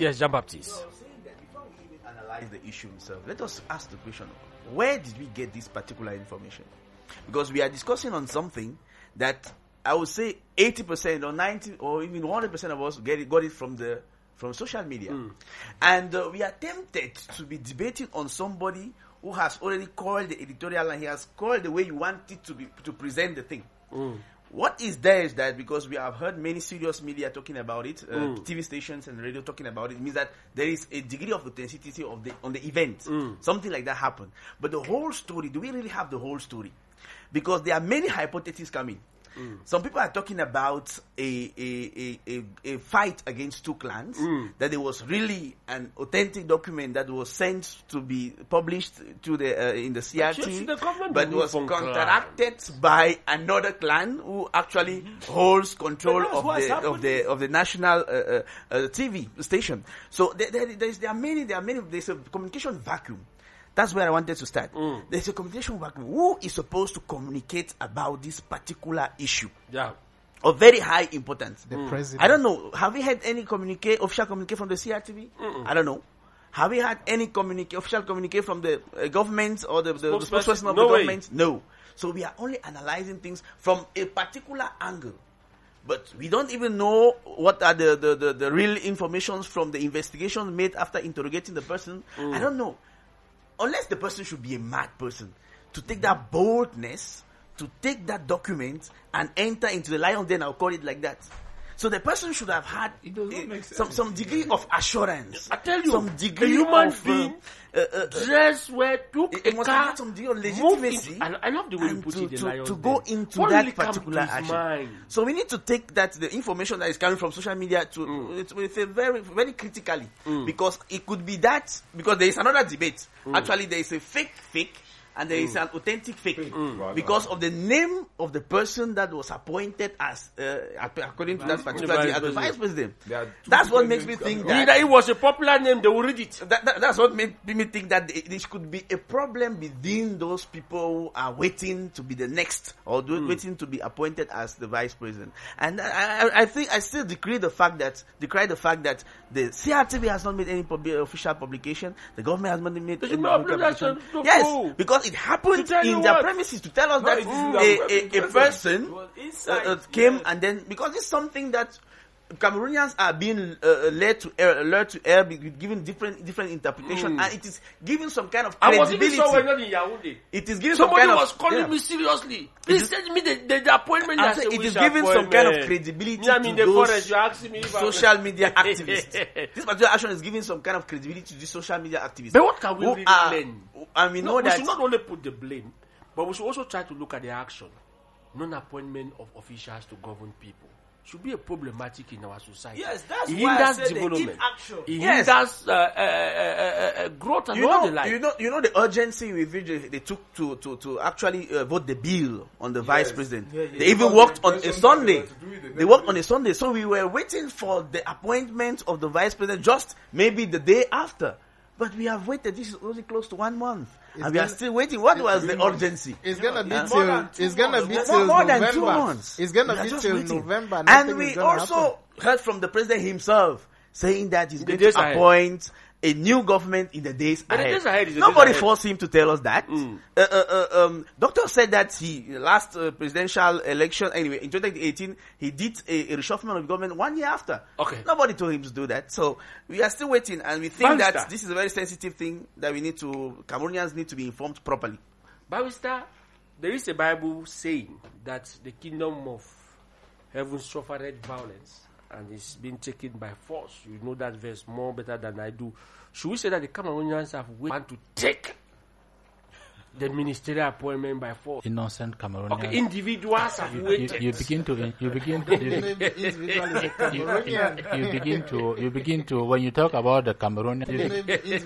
Yes, Jean-Baptiste. So saying that before we even analyze the issue itself, let us ask the question: where did we get this particular information? Because we are discussing on something that I would say 80% or 90 or even 100% of us got it from social media, and we are tempted to be debating on somebody who has already called the editorial and he has called the way you want it to present the thing. What is there is that because we have heard many serious media talking about it, TV stations and radio talking about it, means that there is a degree of authenticity on the event. Something like that happened. But the whole story, do we really have the whole story? Because there are many hypotheses coming. Some people are talking about a fight against two clans, that there was really an authentic document that was sent to be published to in the CRT, but was counteracted by another clan who actually holds control of the national TV station. So there are many. There's a communication vacuum. That's where I wanted to start. There's a communication vacuum. Who is supposed to communicate about this particular issue? Yeah. Of very high importance. The president. I don't know. Have we had any official communique from the CRTV? I don't know. Have we had any official communique from the government or the spokesperson of the government? No. So we are only analyzing things from a particular angle. But we don't even know what are the real informations from the investigation made after interrogating the person. I don't know. Unless the person should be a mad person to take that boldness, to take that document and enter into the lion's den, I'll call it like that. So the person should have had some degree of assurance. I tell you, some degree a human of being dressed where took a car, some degree of legitimacy. And I love the way you put it, the lion's to den. go into what that really particular comes to his action. mind? So we need to take the information that is coming from social media with a very, very critically, because it could be that, because there is another debate. Actually, there is a fake, and there is an authentic fake because of the name of the person that was appointed as, according to that particular as the vice president. That's what makes me think that Either it was a popular name, they will read it. that's what made me think that there could be a problem within those people who are waiting to be the next or waiting to be appointed as the vice president. And I think I still decry the fact that the the CRTV has not made any official publication. The government has not made any publication. Yes, because it happened in their premises to tell us that a person came and then, because it's something that Cameroonians are being led to err, given different interpretation, and it is giving some kind of credibility. I was even in Yaoundé. It is giving somebody some kind was calling me seriously. Please send me the appointment. It is giving some kind of credibility to those social media activists. This particular action is giving some kind of credibility to these social media activists. But what can we really learn? And we know we that should not only put the blame, but we should also try to look at the action. Non-appointment of officials to govern people should be a problematic in our society. Yes, that's it why I hinders said development. action. It hinders growth and all the like. You know the urgency with which they took to actually vote the bill on the vice president. They even worked on a Sunday. They worked on a Sunday, so we were waiting for the appointment of the vice president just maybe the day after. But we have waited. This is only close to 1 month, and we are still waiting. What was the urgency? It's gonna be till. It's gonna be till more November. than 2 months. It's gonna be just till waiting. November. And we also heard from the president himself saying that he's going to appoint a new government in the days ahead. Nobody forced him to tell us that. Doctor said that last presidential election, anyway, in 2018, he did a reshufflement of government 1 year after. Okay. Nobody told him to do that. So we are still waiting, and we think that this is a very sensitive thing that Cameroonians need to be informed properly. Barrister, there is a Bible saying that the kingdom of heaven suffered violence and it's been taken by force. You know that verse more better than I do. Should we say that the Cameroonians have want to take the ministerial appointment by force? Innocent Cameroonians. Okay, individuals have waited. You begin to when you talk about the Cameroonians.